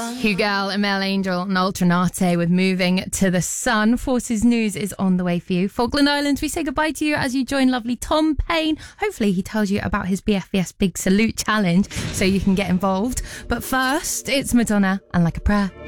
Hugal, Mel Angel and Alternate with Moving to the Sun. Forces News is on the way for you. Falkland Islands, we say goodbye to you as you join lovely Tom Payne. Hopefully he tells you about his BFBS Big Salute Challenge so you can get involved. But first, it's Madonna and Like a Prayer.